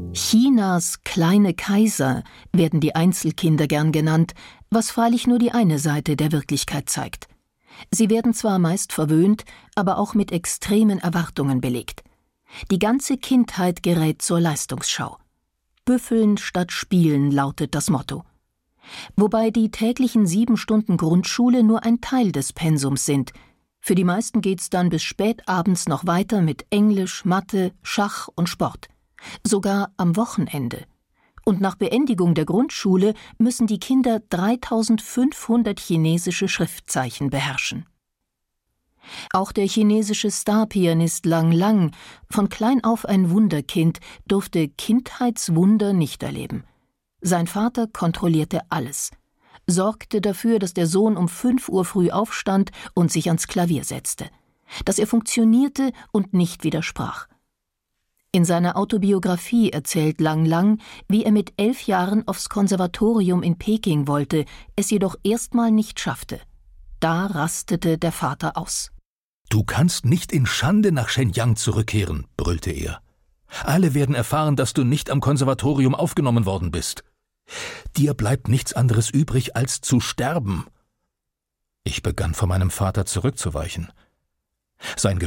Chinas kleine Kaiser werden die Einzelkinder gern genannt, was freilich nur die eine Seite der Wirklichkeit zeigt. Sie werden zwar meist verwöhnt, aber auch mit extremen Erwartungen belegt. Die ganze Kindheit gerät zur Leistungsschau. Büffeln statt Spielen lautet das Motto. Wobei die täglichen 7 Stunden Grundschule nur ein Teil des Pensums sind. Für die meisten geht's dann bis spät abends noch weiter mit Englisch, Mathe, Schach und Sport. Sogar am Wochenende. Und nach Beendigung der Grundschule müssen die Kinder 3500 chinesische Schriftzeichen beherrschen. Auch der chinesische Starpianist Lang Lang, von klein auf ein Wunderkind, durfte Kindheitswunder nicht erleben. Sein Vater kontrollierte alles, sorgte dafür, dass der Sohn um 5 Uhr früh aufstand und sich ans Klavier setzte, dass er funktionierte und nicht widersprach. In seiner Autobiografie erzählt Lang Lang, wie er mit 11 Jahren aufs Konservatorium in Peking wollte, es jedoch erstmal nicht schaffte. Da rastete der Vater aus. »Du kannst nicht in Schande nach Shenyang zurückkehren«, brüllte er. »Alle werden erfahren, dass du nicht am Konservatorium aufgenommen worden bist. Dir bleibt nichts anderes übrig, als zu sterben.« Ich begann vor meinem Vater zurückzuweichen. Sein